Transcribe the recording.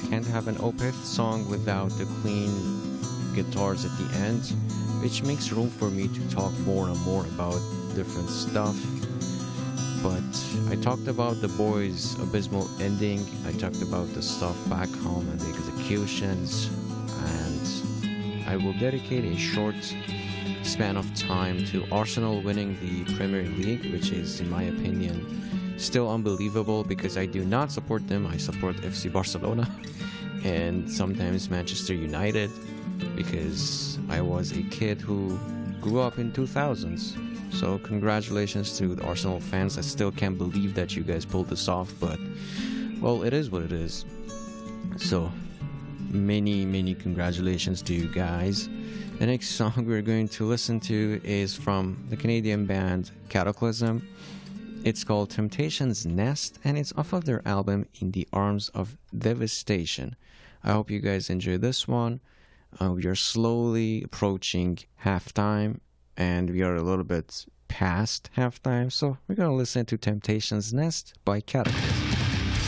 can't have an Opeth song without the clean guitars at the end, which makes room for me to talk more and more about different stuff. But I talked about the boys' abysmal ending, I talked about the stuff back home and the executions, and I will dedicate a short span of time to Arsenal winning the Premier League, which is, in my opinion, still unbelievable because I do not support them. I support FC Barcelona and sometimes Manchester United because I was a kid who grew up in 2000s. So congratulations to the Arsenal fans. I still can't believe that you guys pulled this off, but well, it is what it is. So many congratulations to you guys. The next song we're going to listen to is from the Canadian band Cataclysm. It's called Temptation's Nest, and it's off of their album In the Arms of Devastation. I hope you guys enjoy this one. We are slowly approaching halftime, and we are a little bit past halftime, so we're going to listen to Temptation's Nest by Cataclysm.